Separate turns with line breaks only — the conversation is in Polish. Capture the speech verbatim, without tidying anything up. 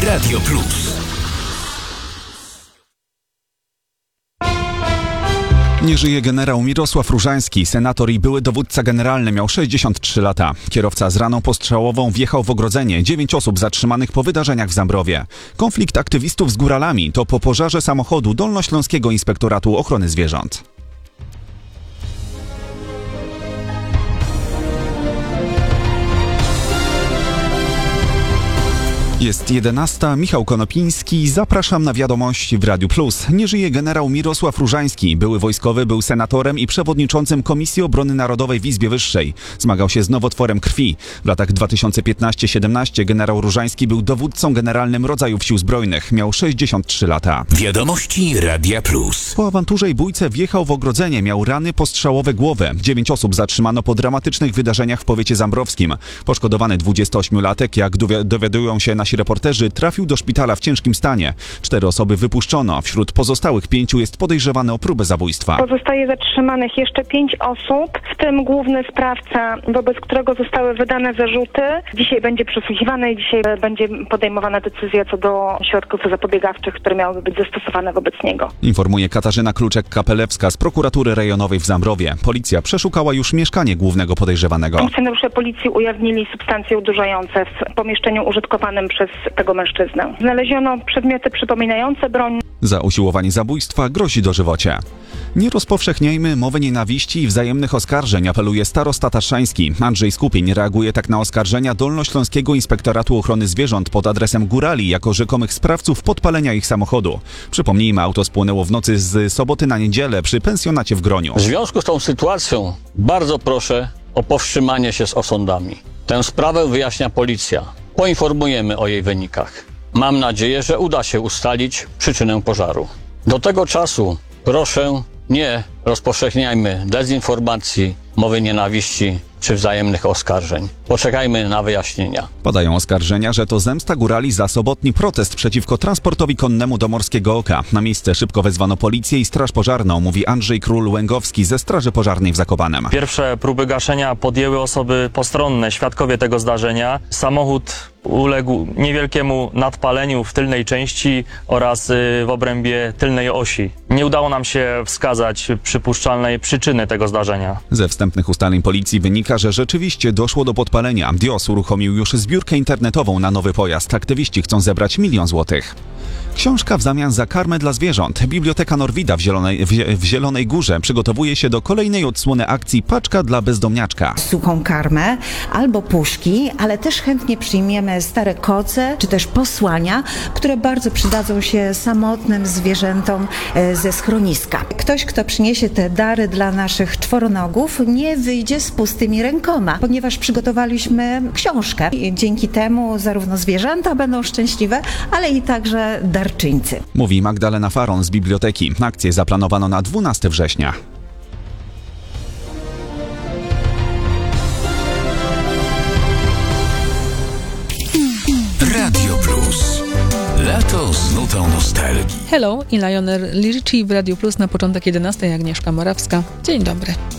Radio Plus.
Nie żyje generał Mirosław Różański, senator i były dowódca generalny, miał sześćdziesiąt trzy lata. Kierowca z raną postrzałową wjechał w ogrodzenie. Dziewięć osób zatrzymanych po wydarzeniach w Zambrowie. Konflikt aktywistów z góralami to po pożarze samochodu Dolnośląskiego Inspektoratu Ochrony Zwierząt. Jest jedenasta, Michał Konopiński, zapraszam na wiadomości w Radiu Plus. Nie żyje generał Mirosław Różański, były wojskowy, był senatorem i przewodniczącym Komisji Obrony Narodowej w Izbie Wyższej. Zmagał się z nowotworem krwi. W latach dwa tysiące piętnaście siedemnaście generał Różański był dowódcą generalnym rodzajów sił zbrojnych. Miał sześćdziesiąt trzy lata.
Wiadomości Radia Plus.
Po awanturze i bójce wjechał w ogrodzenie, miał rany postrzałowe głowy. Dziewięć osób zatrzymano po dramatycznych wydarzeniach w powiecie zambrowskim. Poszkodowany dwudziestoośmiolatek, jak dowiadują się nasi reporterzy, trafił do szpitala w ciężkim stanie. Cztery osoby wypuszczono. Wśród pozostałych pięciu jest podejrzewany o próbę zabójstwa.
Pozostaje zatrzymanych jeszcze pięć osób, w tym główny sprawca, wobec którego zostały wydane zarzuty. Dzisiaj będzie przesłuchiwany i dzisiaj będzie podejmowana decyzja co do środków zapobiegawczych, które miałyby być zastosowane wobec niego.
Informuje Katarzyna Kluczek-Kapelewska z prokuratury rejonowej w Zambrowie. Policja przeszukała już mieszkanie głównego podejrzewanego.
Funkcjonariusze policji ujawnili substancje udurzające w pomieszczeniu użytkowanym przez tego mężczyznę. Znaleziono przedmioty przypominające broń.
Za usiłowanie zabójstwa grozi dożywocie. Nie rozpowszechniajmy mowy nienawiści i wzajemnych oskarżeń, apeluje starosta tatrzański. Andrzej Skupień reaguje tak na oskarżenia Dolnośląskiego Inspektoratu Ochrony Zwierząt pod adresem górali jako rzekomych sprawców podpalenia ich samochodu. Przypomnijmy, auto spłonęło w nocy z soboty na niedzielę przy pensjonacie w Groniu.
W związku z tą sytuacją bardzo proszę o powstrzymanie się z osądami. Tę sprawę wyjaśnia policja. Poinformujemy o jej wynikach. Mam nadzieję, że uda się ustalić przyczynę pożaru. Do tego czasu proszę, nie rozpowszechniajmy dezinformacji, mowy nienawiści czy wzajemnych oskarżeń. Poczekajmy na wyjaśnienia.
Podają oskarżenia, że to zemsta górali za sobotni protest przeciwko transportowi konnemu do Morskiego Oka. Na miejsce szybko wezwano policję i straż pożarną, mówi Andrzej Król-Łęgowski ze Straży Pożarnej w Zakopanem.
Pierwsze próby gaszenia podjęły osoby postronne, świadkowie tego zdarzenia. Samochód uległ niewielkiemu nadpaleniu w tylnej części oraz w obrębie tylnej osi. Nie udało nam się wskazać przypuszczalnej przyczyny tego zdarzenia.
Ze wstępnych ustaleń policji wynika, że rzeczywiście doszło do podpalenia. D I O S uruchomił już zbiórkę internetową na nowy pojazd. Aktywiści chcą zebrać milion złotych. Książka w zamian za karmę dla zwierząt. Biblioteka Norwida w Zielonej, w, w Zielonej Górze przygotowuje się do kolejnej odsłony akcji Paczka dla bezdomniaczka.
Suchą karmę albo puszki, ale też chętnie przyjmiemy stare koce czy też posłania, które bardzo przydadzą się samotnym zwierzętom ze schroniska. Ktoś, kto przyniesie te dary dla naszych czworonogów, nie wyjdzie z pustymi rękoma, ponieważ przygotowaliśmy książkę. I dzięki temu zarówno zwierzęta będą szczęśliwe, ale i także darczyńcy.
Mówi Magdalena Faron z biblioteki. Akcję zaplanowano na dwunastego września.
Radio Plus. Lato z nutą nostalgii.
Hello i Lionel Richie w Radio Plus na początek jedenastej. Agnieszka Morawska. Dzień dobry.